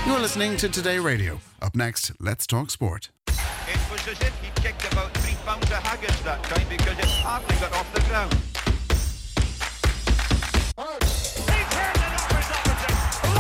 You're listening to Today Radio. Up next, let's talk sport. It was as if he kicked about 3 pounds of haggis that time because it hardly got off the ground. He turned it up his opposite.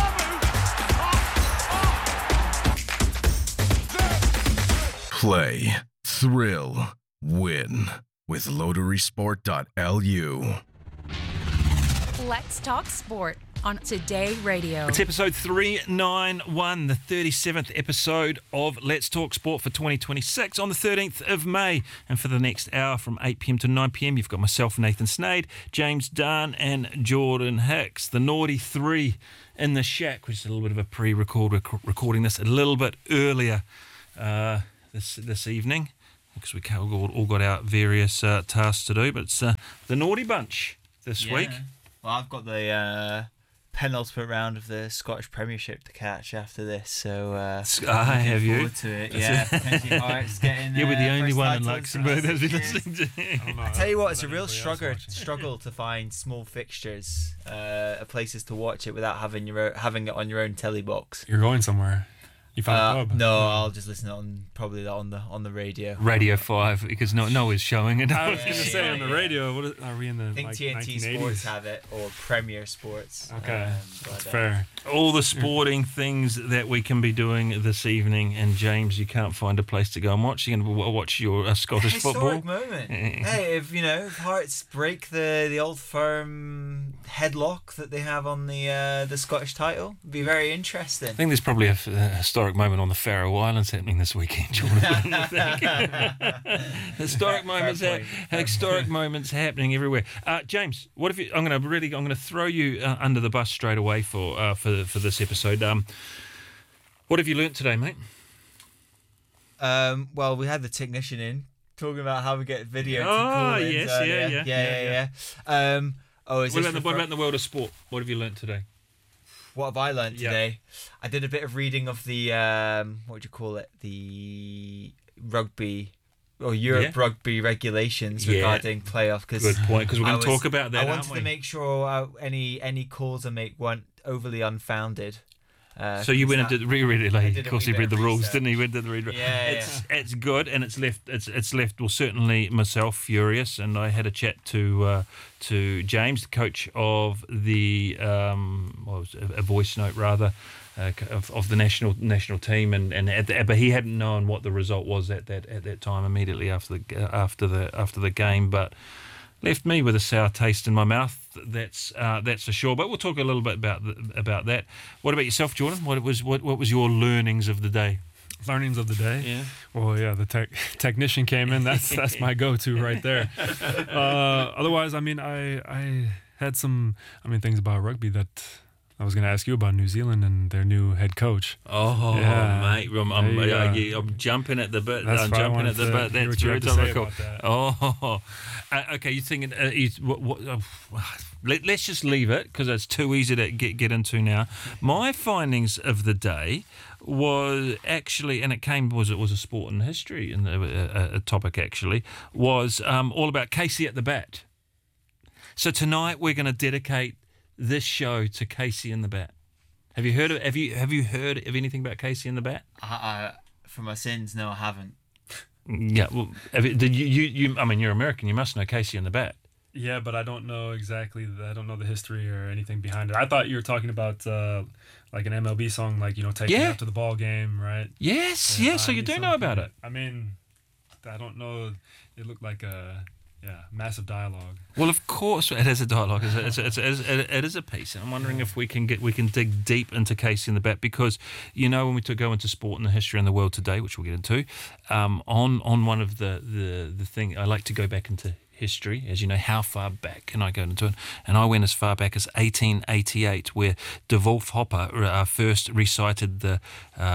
Lamu! Play, thrill, win with LotterySport.lu. Let's talk sport on Today Radio. It's episode 391, the 37th episode of Let's Talk Sport for 2026 on the 13th of May. And for the next hour from 8 p.m. to 9 p.m, you've got myself, Nathan Snade, James Dunn and Jordan Hicks. The Naughty Three in the shack, which is a little bit of a recording this a little bit earlier this evening because we all got out various tasks to do. But it's the Naughty Bunch this week. Well, I've got the penultimate round of the Scottish Premiership to catch after this, so have you? To it. Yeah, potentially Hearts getting. You'll be the only one in titles. Luxembourg that's been listening to. I tell you what, it's a real struggle to find small fixtures, places to watch it without having it on your own telly box. You're going somewhere. You found a pub? No, I'll just listen on the radio. Radio 5 because no one's showing it. I was going to say on the radio. Are we in the? I think TNT 1980s? Sports have it or Premier Sports. Okay, that's fair. All the sporting things that we can be doing this evening, and James, you can't find a place to go and watch. You're going to watch your Scottish football. Historic moment. Hey, if Hearts break the old firm headlock that they have on the Scottish title, it'd be very interesting. I think there's probably a historic moment on the Faroe Islands happening this weekend, Jordan. Historic moments happening everywhere. James, what if you? I'm going to throw you under the bus straight away for this episode. What have you learnt today, mate? Well, we had the technician in talking about how we get video. Oh, to yes, yeah. What about in the world of sport? What have you learnt today? What have I learnt today? I did a bit of reading of the what would you call it? The rugby or Europe rugby regulations regarding playoff. Good point, because we're going to talk about that. I wanted to make sure any calls I make weren't overly unfounded. So you went and did reread it, like, of course he read the rules, didn't he? Went to the read. It's good, and it's left. Well, certainly myself furious, and I had a chat to James, the coach of the a voice note rather of the national team, but he hadn't known what the result was at that time immediately after the game, but left me with a sour taste in my mouth. That's for sure. But we'll talk a little bit about that. What about yourself, Jordan? What was your learnings of the day? Learnings of the day? Yeah. Well, yeah, the technician came in. That's my go-to right there. Otherwise, I mean, I had some things about rugby that I was going to ask you about New Zealand and their new head coach. Oh, yeah. Mate, I'm jumping at the bit. That's your topical. Okay. You're thinking? Let's just leave it because it's too easy to get into now. My findings of the day was actually, and it was a sport and history, and a topic actually was all about Casey at the bat. So tonight we're going to dedicate this show to Casey in the bat. Have you heard of anything about Casey in the bat? For my sins, no, I haven't. Yeah, well, did you? I mean, you're American. You must know Casey in the bat. Yeah, but I don't know exactly. I don't know the history or anything behind it. I thought you were talking about like an MLB song, like taking it out to the ball game, right? Yes, yes. So you do know about it. I mean, I don't know. It looked like a massive dialogue. Well, of course, it is a dialogue. It is a piece. I'm wondering if we can dig deep into Casey in the bat, because when we go into sport and the history in the world today, which we'll get into, on one of the thing, I like to go back into history. As you know, how far back can I go into it? And I went as far back as 1888, where De Wolf Hopper first recited a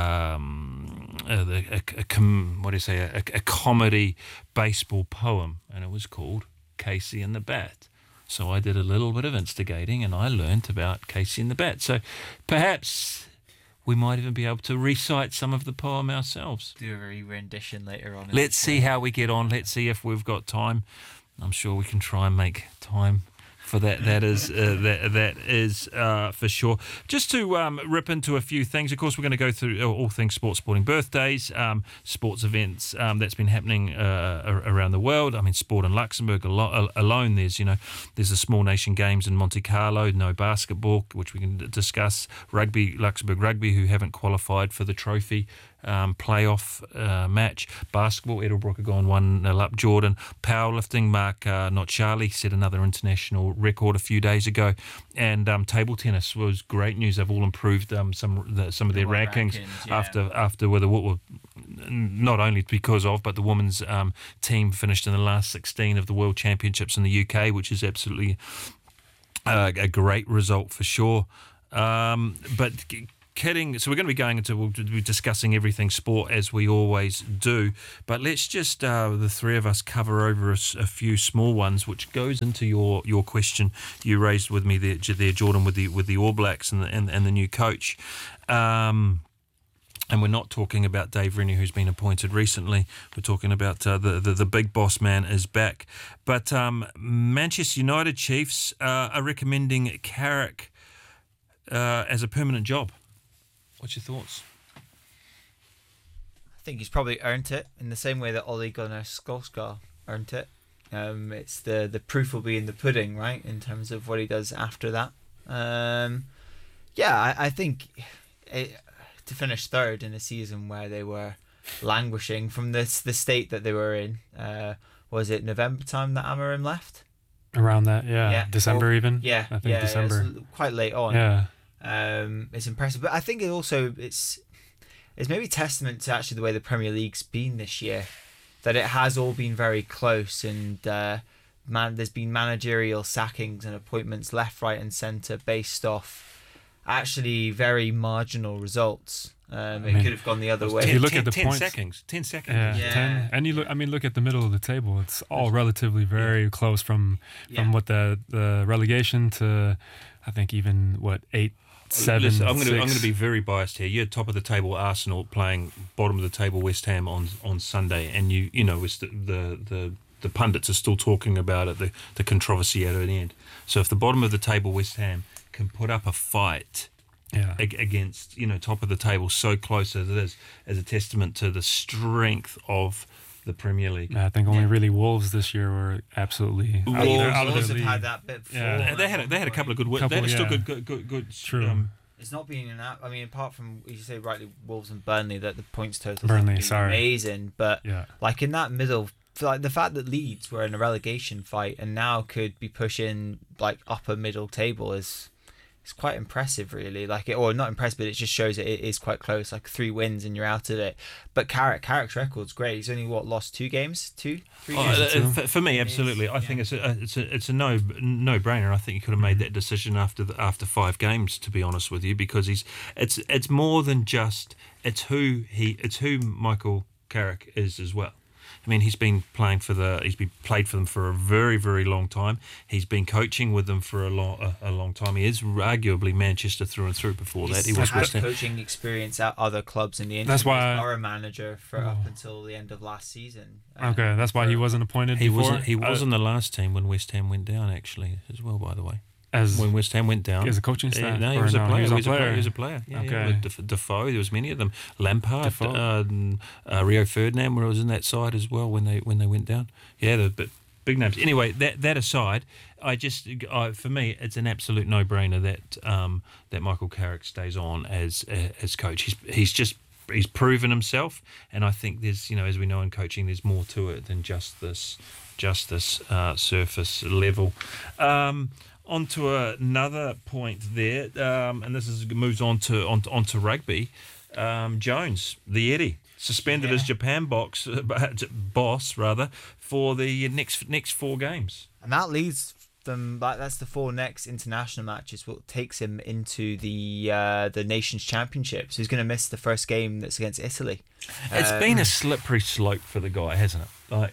comedy baseball poem, and it was called Casey and the Bat. So I did a little bit of instigating, and I learnt about Casey and the Bat. So perhaps we might even be able to recite some of the poem ourselves. Do a rendition later on. Let's see how we get on. Let's see if we've got time. I'm sure we can try and make time for that. That is for sure. Just to rip into a few things. Of course, we're going to go through all things sporting birthdays, sports events that's been happening around the world. I mean, sport in Luxembourg alone. There's the Small Nation Games in Monte Carlo. No basketball, which we can discuss. Rugby, Luxembourg Rugby, who haven't qualified for the trophy playoff match. Basketball, Edelbrock have gone 1-0 up Jordan. Powerlifting, Mark Notchali set another international record a few days ago. And table tennis was great news. They've all improved some of their rankings after whether not only because of, but the women's team finished in the last 16 of the World Championships in the UK, which is absolutely a great result for sure. But kidding. So we're going to we'll be discussing everything sport as we always do. But let's just, the three of us, cover over a few small ones, which goes into your question you raised with me there, Jordan, with the All Blacks and the new coach. And we're not talking about Dave Rennie, who's been appointed recently. We're talking about the big boss man is back. But Manchester United Chiefs are recommending Carrick as a permanent job. What's your thoughts? I think he's probably earned it in the same way that Ole Gunnar Solskjaer earned it. It's the proof will be in the pudding, right? In terms of what he does after that. I think to finish third in a season where they were languishing from the state that they were in. Was it November time that Amorim left? Around that, yeah. December even. Yeah, I think December. It was quite late on. Yeah. It's impressive, but I think it's maybe testament to actually the way the Premier League's been this year, that it has all been very close, and there's been managerial sackings and appointments left, right, and centre based off actually very marginal results. It could have gone the other way. If you look at the 10 points, seconds. 10 seconds. Yeah. 10. And you look at the middle of the table. It's all relatively very close from what the relegation to, I think even 8, 7. Listen, I'm 6. going to be very biased here. You're top of the table Arsenal playing bottom of the table West Ham on Sunday, and it's the pundits are still talking about it, the controversy at the end. So if the bottom of the table West Ham can put up a fight against top of the table so close as it is, as a testament to the strength of the Premier League. I think only really Wolves this year were absolutely out of Wolves their league. have had that bit before. Yeah. They had a couple of good wins. They had still good. True. It's not been in that. I mean, apart from, you say rightly, Wolves and Burnley, that the points total amazing. But like in that middle, like the fact that Leeds were in a relegation fight and now could be pushing like upper middle table is quite impressive, really. Or not impressive, but it just shows that it is quite close. Like 3 wins and you're out of it. But Carrick's record's great. He's only lost 2 games, 3 games. For me, absolutely. I think it's a no-brainer. I think he could have made that decision after 5 games. To be honest with you, because it's more than just it's who Michael Carrick is as well. I mean, he's been played for them for a very, very long time. He's been coaching with them for a long time. He is arguably Manchester through and through. Before that, he was had coaching experience at other clubs in the interim. That's why he was borough manager for up until the end of last season. Okay, that's why he wasn't appointed. He was in the last team when West Ham went down, actually, as well. By the way. When West Ham went down, as a coaching staff, he was a player. He was a player. Yeah, okay. Defoe, there was many of them. Lampard, Rio Ferdinand, when I was in that side as well when they went down. Yeah, the big names. Anyway, that aside, for me, it's an absolute no-brainer that Michael Carrick stays on as coach. He's proven himself, and I think there's as we know in coaching, there's more to it than just this surface level. On to another point there, and this moves on to rugby. Jones, the Eddie, suspended as Japan boss for the next 4 games, and that leads them. That's the 4 next international matches. What takes him into the Nations Championship. So he's going to miss the first game that's against Italy. It's been a slippery slope for the guy, hasn't it?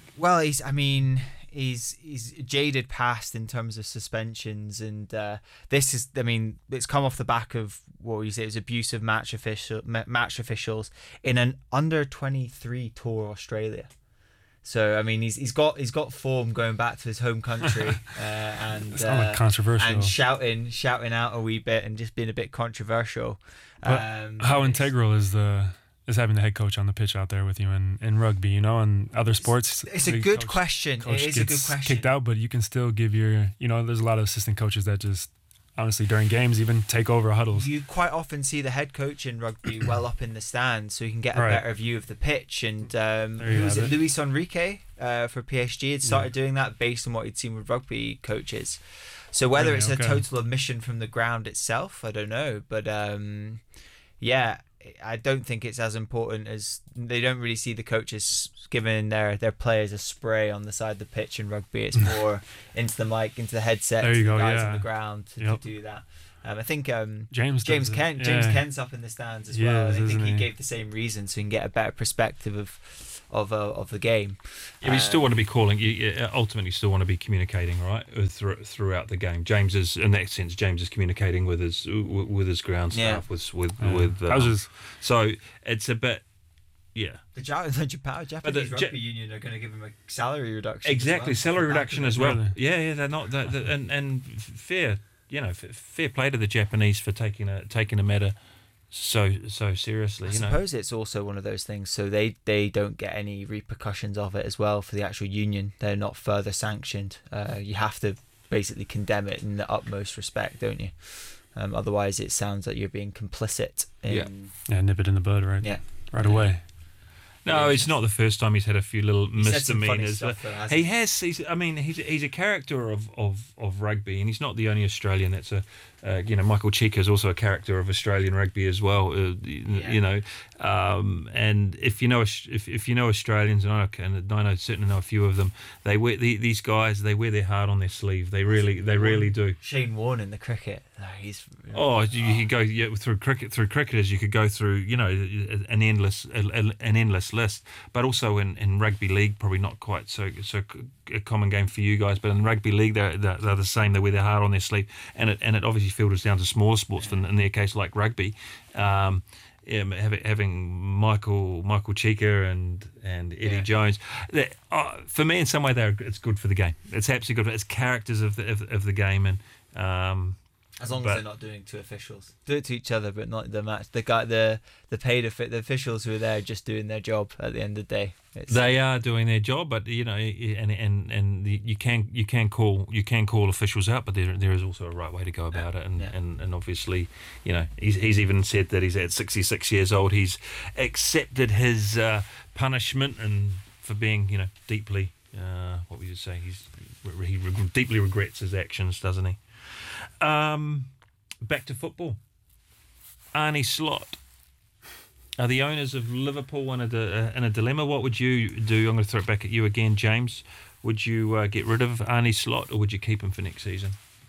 He's jaded past in terms of suspensions, and it's come off the back of what you say it was abusive match officials in an under-23 tour Australia. So I mean, he's got form going back to his home country, and controversial, and shouting out a wee bit and just being a bit controversial. How integral is having the head coach on the pitch out there with you in rugby, you know, and other sports? It's a good question. It is a good question. Kicked out, but you can still give there's a lot of assistant coaches that just honestly during games even take over huddles. You quite often see the head coach in rugby well up in the stands, so you can get a better view of the pitch. And who was it? Luis Enrique for PSG had started doing that based on what he'd seen with rugby coaches. So whether it's a total omission from the ground itself, I don't know. But I don't think it's as important as they don't really see the coaches giving their players a spray on the side of the pitch in rugby. It's more into the mic, into the headset, to the guys on the ground to do that. I think James Kent's up in the stands as well. And I think he gave the same reason, so he can get a better perspective of the game. Yeah, but you still want to be calling. You ultimately still want to be communicating, right, throughout the game. James is communicating with his ground staff, so it's a bit. Yeah, the Japanese rugby union are going to give him a salary reduction. Exactly, salary reduction as well. Yeah, they're not and fair. Fair play to the Japanese for taking a matter so seriously. I suppose it's also one of those things, so they don't get any repercussions of it as well for the actual union. They're not further sanctioned. You have to basically condemn it in the utmost respect, don't you? Otherwise, it sounds like you're being complicit. Nip it in the bud, right? Yeah, right away. No, it's not the first time he's had a few little misdemeanors. He has. He's a character of rugby, and he's not the only Australian. That's Michael Cheika is also a character of Australian rugby as well. And if you know Australians, and I certainly know a few of them, they wear these guys. They wear their heart on their sleeve. They really do. Shane Warne in the cricket. You could go through cricketers. You could go through an endless list. But also in rugby league, probably not quite so a common game for you guys. But in rugby league, they're the same. They wear their heart on their sleeve, and it obviously filters down to smaller sports. In their case, like rugby, having Michael Cheika and Eddie Jones, for me in some way it's good for the game. It's absolutely good. It's characters of the game, and as long as they're not doing to officials, do it to each other, but not the match. The officials who are there just doing their job at the end of the day. They are doing their job, but you can call officials out, but there is also a right way to go about it, and obviously he's even said that he's at 66 years old. He's accepted his punishment, and for being deeply what would you say, he deeply regrets his actions, doesn't he? Back to football. Arne Slot. Are the owners of Liverpool in a dilemma? What would you do? I'm going to throw it back at you again, James. Would you get rid of Arne Slot, or would you keep him for next season?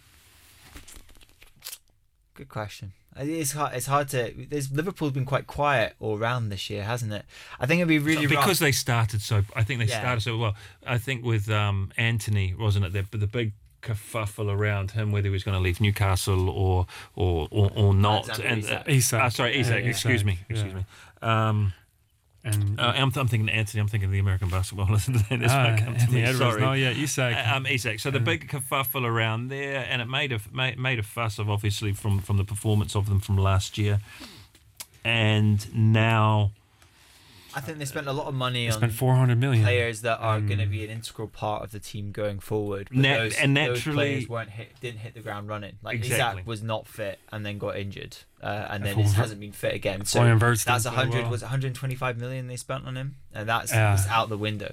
Good question. It's hard to. Liverpool's been quite quiet all round this year, hasn't it? I think it'd be really because they started so. I think they started so well. I think with Anthony, wasn't it? The big kerfuffle around him, whether he was going to leave Newcastle or not. Isak. Excuse me. I'm thinking Anthony. I'm thinking of the American basketball. Anthony Edwards. Isak. Isak. So the big kerfuffle around there, and it made a fuss of obviously from the performance of them from last year, and now. I think they spent a lot of money on $400 million players that are going to be an integral part of the team going forward. But those players didn't hit the ground running. Isak was not fit and then got injured, and then hasn't been fit again. So that's 100. Was it 125 million they spent on him, and that's out the window.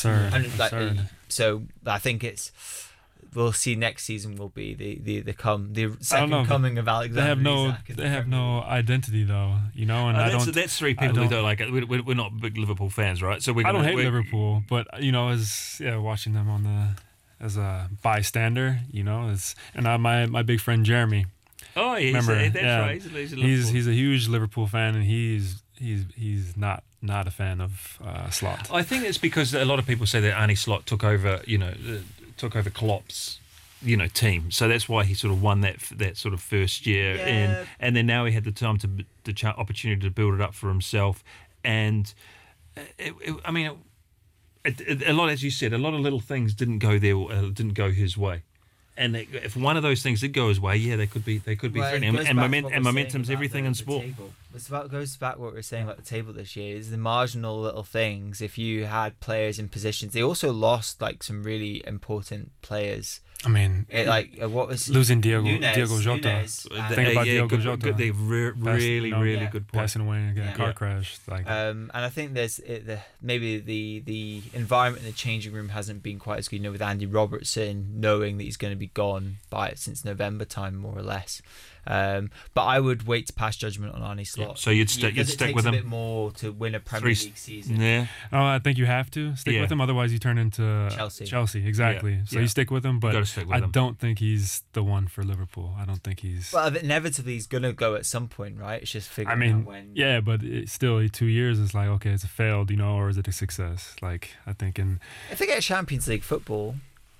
So I think it's. We'll see next season will be the second coming of Alexander. They have no identity though, and that's three people who don't like it. We're not big Liverpool fans, right? So I don't hate Liverpool, but watching them as a bystander, and my big friend Jeremy. Oh, right. He's a huge Liverpool fan, and he's not a fan of Slot. I think it's because a lot of people say that Arne Slot took over Klopp's team, so that's why he sort of won that sort of first year in, and then now he had the time opportunity to build it up for himself, and a lot, as you said, a lot of little things didn't go his way. And if one of those things did go his way, they could be threatening. And momentum's everything in sport. It goes back to what we were saying about the table this year. Is the marginal little things. If you had players in positions, they also lost like some really important players. I mean, what was losing Diego Jota? Think about Diego Jota. They're really good point. Passing away in a car crash. And I think there's maybe the environment in the changing room hasn't been quite as good. With Andy Robertson knowing that he's going to be gone since November time, more or less. But I would wait to pass judgment on Arne Slot. Yeah, so you'd stick with him a bit more to win a Premier League season. Yeah. Oh, I think you have to stick with him. Otherwise, you turn into Chelsea. Exactly. Yeah. So you stick with him, but I him. don't think he's the one for Liverpool. I don't think he's. Well, inevitably he's gonna go at some point, right? It's just figuring out when. Yeah, but still, 2 years is like, okay, it's a failed, or is it a success? Like I think if they get Champions League football.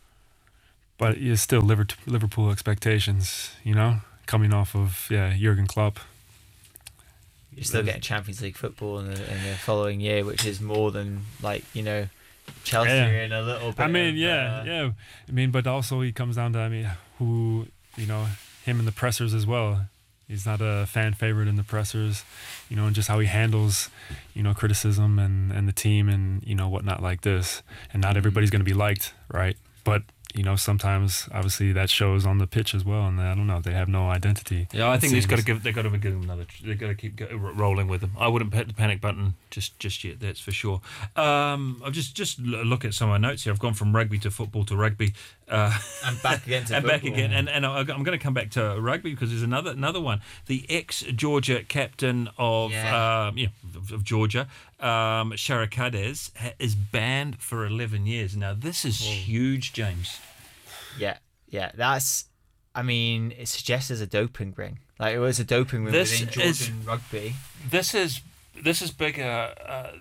But it's still Liverpool expectations, coming off of Jurgen Klopp. You're still getting Champions League football in the following year, which is more than Chelsea in a little bit. I mean, but also he comes down to who him in the pressers as well. He's not a fan favorite in the pressers, and just how he handles, criticism and the team and whatnot like this. And not everybody's going to be liked, right? But sometimes obviously that shows on the pitch as well, and I don't know, they have no identity. Yeah, I think they've got to give him another. They've got to keep rolling with him. I wouldn't hit the panic button just yet. That's for sure. I've just look at some of my notes here. I've gone from rugby to football to rugby, and back again to football. Back again. And I'm going to come back to rugby because there's another one. The ex-Georgia captain of Georgia, Sharakades, is banned for 11 years. Now this is huge, James. Yeah, that's. I mean, it suggests there's a doping ring. Like it was a doping ring within Georgian rugby. This is bigger,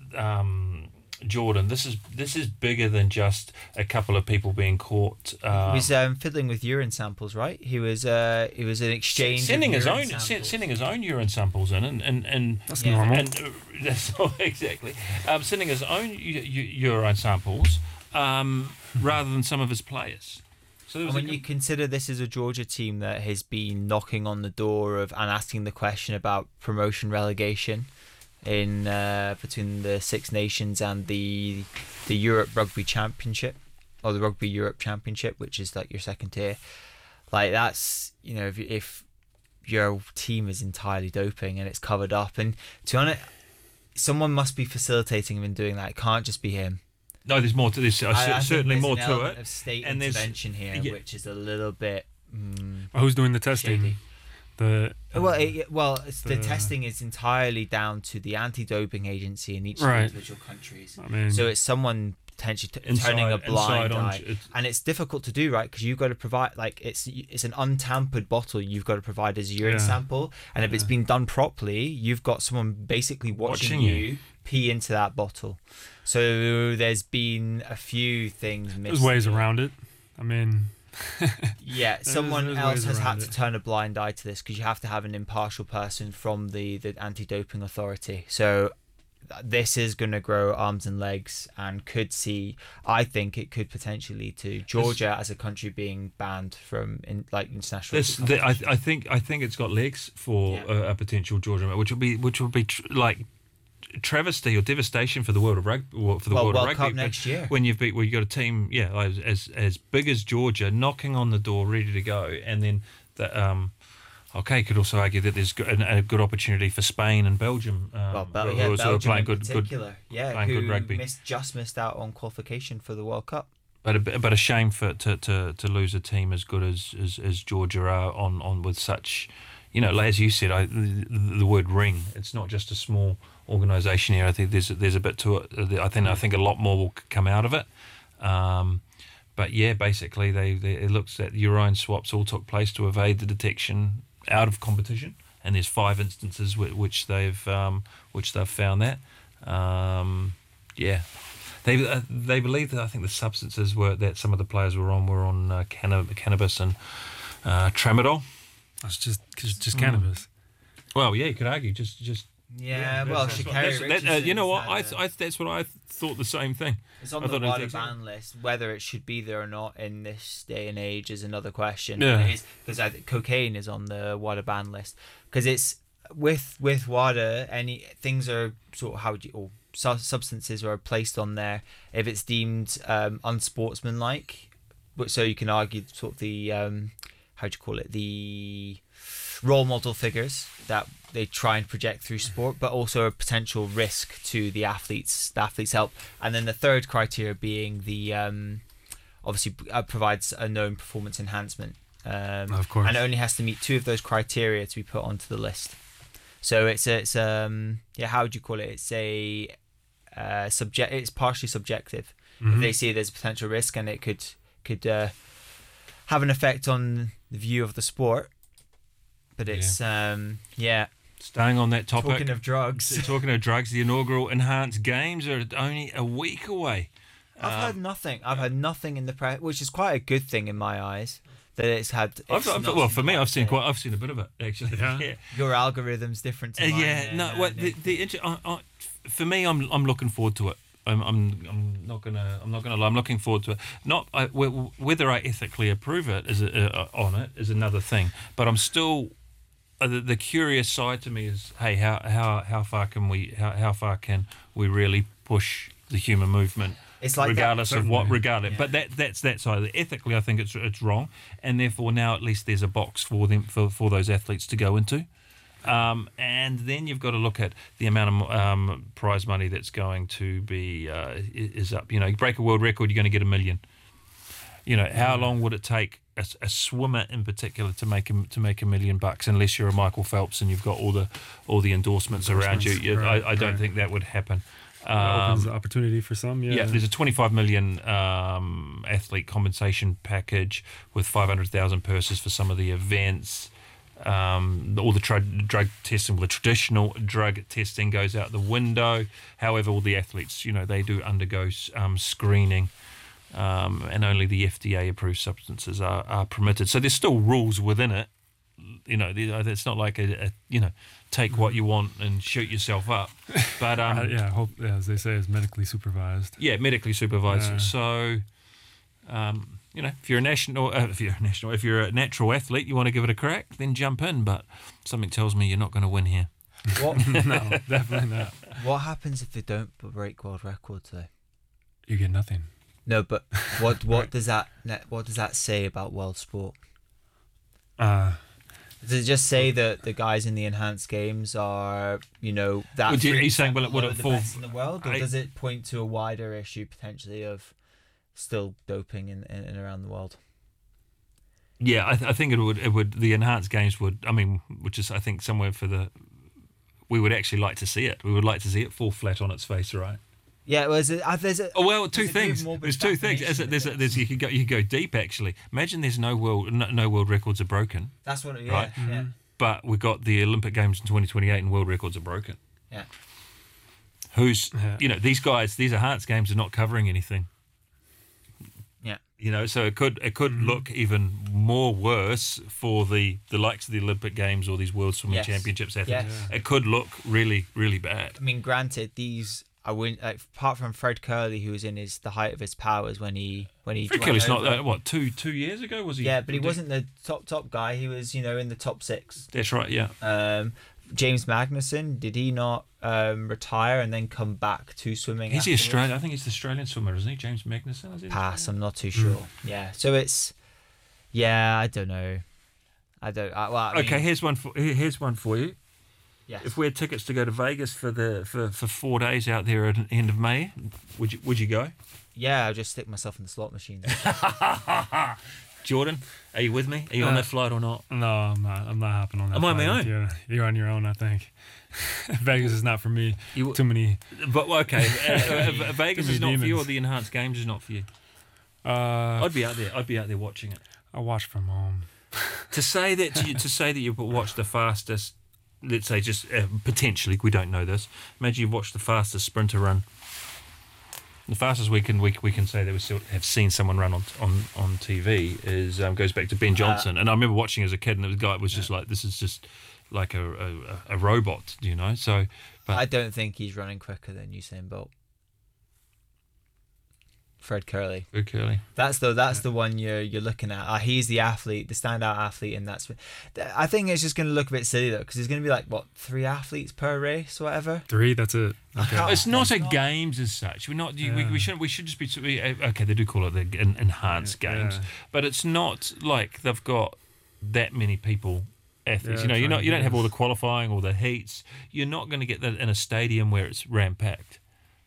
Jordan. This is bigger than just a couple of people being caught. He was fiddling with urine samples, right? He was an exchange. Sending his own urine samples in, and that's normal. And, that's exactly. Sending his own urine samples rather than some of his players. So when you consider this is a Georgia team that has been knocking on the door and asking the question about promotion relegation in between the Six Nations and the Europe Rugby Championship or the Rugby Europe Championship, which is like your second tier, like that's if your team is entirely doping and it's covered up, and to be honest, someone must be facilitating him in doing that. It can't just be him. No, there's more to this. Certainly more to it. Of state intervention here, which is a little bit. Who's doing the testing? Shady. The testing is entirely down to the anti-doping agency in each of the individual countries. So it's someone potentially turning a blind eye, and it's difficult to do, right? Because you've got to provide, it's an untampered bottle. You've got to provide as a urine sample, and if it's been done properly, you've got someone basically watching you pee into that bottle. So there's been a few things missed. There's ways around it. I mean. Someone else has had to turn a blind eye to this because you have to have an impartial person from the anti-doping authority. So this is going to grow arms and legs and I think it could potentially lead to Georgia as a country being banned from international. I think it's got legs for a potential Georgia, which will be travesty or devastation for the world of rugby, World Rugby Cup next year. When you've got a team, as big as Georgia knocking on the door, ready to go, and then you could also argue that there's a good opportunity for Spain and Belgium, who are sort of playing good rugby. Just missed out on qualification for the World Cup. But a shame to lose a team as good as Georgia are on with such. As you said, the word ring. It's not just a small organisation here. I think there's a bit to it. I think a lot more will come out of it. But basically, it looks that urine swaps all took place to evade the detection out of competition, and there's 5 instances which they've found that. They believe that I think the substances that some of the players were on cannabis and tramadol. That's just cannabis. Well, you could argue just Yeah, well, Sha'Carri you know what? That's what I thought. The same thing. It's on the WADA ban list. Whether it should be there or not in this day and age is another question. Yeah, because I think cocaine is on the WADA ban list. Because it's with WADA, any things are sort of substances are placed on there if it's deemed unsportsmanlike. So you can argue sort of the the role model figures that they try and project through sport, but also a potential risk to the athletes' health. And then the third criteria being the obviously provides a known performance enhancement. Of course, and it only has to meet 2 of those criteria to be put onto the list. So it's how would you call it? It's a it's partially subjective. If they see there's a potential risk and it could have an effect on the view of the sport. But it's Staying on that topic. Talking of drugs, the inaugural Enhanced Games are only a week away. I've heard nothing. I've heard nothing in the press, which is quite a good thing in my eyes. That it's had. For me, I've seen a bit of it actually. Yeah. Your algorithm's different to mine. For me, I'm looking forward to it. I'm not gonna lie. I'm looking forward to it. Whether I ethically approve it is another thing. But I'm still the curious side to me is, hey, how far can we really push the human movement? It's like regardless that, of what, but that's that side. Ethically, I think it's wrong, and therefore now at least there's a box for them for those athletes to go into. And then you've got to look at the amount of prize money that's going to be is up. You break a world record, you're going to get $1 million. How long would it take a swimmer in particular to make $1 million unless you're a Michael Phelps and you've got all the endorsements around you? I don't think that would happen. Opens the opportunity for some. Yeah, there's a 25 million athlete compensation package with 500,000 purses for some of the events. All the drug testing, the traditional drug testing goes out the window. However, all the athletes, they do undergo screening, and only the FDA-approved substances are permitted. So there's still rules within it. It's not like take what you want and shoot yourself up. But as they say, it's medically supervised. Yeah, medically supervised. Yeah. So. If you're a natural athlete, you want to give it a crack, then jump in. But something tells me you're not going to win here. No, definitely not. What happens if they don't break world records, though? You get nothing. No, but what does that say about world sport? Does it just say that the guys in the Enhanced Games are, that? He's saying, would it fall? Best in the world, or does it point to a wider issue potentially of still doping in around the world? Yeah, I think it would. The Enhanced Games would. Which is, I think, somewhere we would actually like to see it. We would like to see it fall flat on its face, right? Yeah, two things. There's two things. You could go deep actually. Imagine there's no world records are broken. That's what. Yeah, right? Yeah. But we've got the Olympic Games in 2028 and world records are broken. Yeah. These guys? These Enhanced Games are not covering anything. So it could look even more worse for the likes of the Olympic Games or these World Swimming Championships athletes. Yes. It could look really, really bad. Granted, I wouldn't, apart from Fred Curley, who was in the height of his powers when he. Fred Curley's not that. 2 years ago was he? Yeah, but he wasn't the top guy. He was in the top 6. That's right. Yeah. James Magnussen, did he not retire and then come back to swimming? He's the Australian. I think he's the Australian swimmer, isn't he? James Magnussen. Is he? Pass. I'm not too sure. Yeah. So it's. Yeah, I don't know. Okay, here's one for you. Yes. If we had tickets to go to Vegas for 4 days out there at the end of May, would you go? Yeah, I'll just stick myself in the slot machine. Jordan, are you with me? Are you on that flight or not? No, I'm not. I'm not hopping on that. Am I on my own? You're on your own, I think. Vegas is not for me. Too many. But okay, Vegas is not for you, or the Enhanced Games is not for you. I'd be out there. I'd be out there watching it. I watch from home. To say that you watch the fastest, let's say just potentially, we don't know this. Imagine you've watched the fastest sprinter run. The fastest we can say that we still have seen someone run on TV is goes back to Ben Johnson, and I remember watching as a kid, and the guy was just like, this is just, a robot, you know. So, but I don't think he's running quicker than Usain Bolt. Fred Kerley. That's the one you're looking at. He's the athlete, the standout athlete, and that's. I think it's just going to look a bit silly though, because there's going to be like 3 athletes per race or whatever. 3, that's it. Okay. It's not a games as such. We're not. We should just be. Okay, they do call it the enhanced games, but it's not like they've got that many people. Athletes, you know, you don't have all the qualifying or the heats. You're not going to get that in a stadium where it's ram-packed.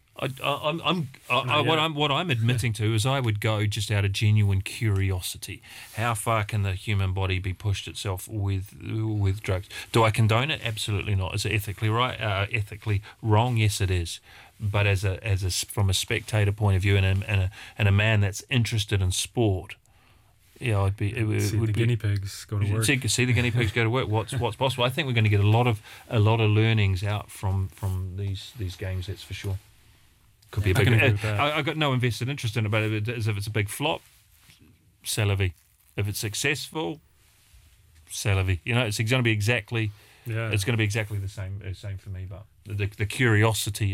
What I'm admitting to is I would go just out of genuine curiosity. How far can the human body be pushed itself with drugs? Do I condone it? Absolutely not. Is it ethically right? Ethically wrong? Yes, it is. But from a spectator point of view, and a man that's interested in sport. Yeah, see the guinea pigs go to work. See the guinea pigs go to work. What's possible? I think we're going to get a lot of learnings out from these games. That's for sure. Could be a big. I got no invested interest in it, but if it's a big flop, c'est la vie. If it's successful, c'est la vie. You know, it's going to be exactly. Yeah. It's going to be exactly the same for me. But the curiosity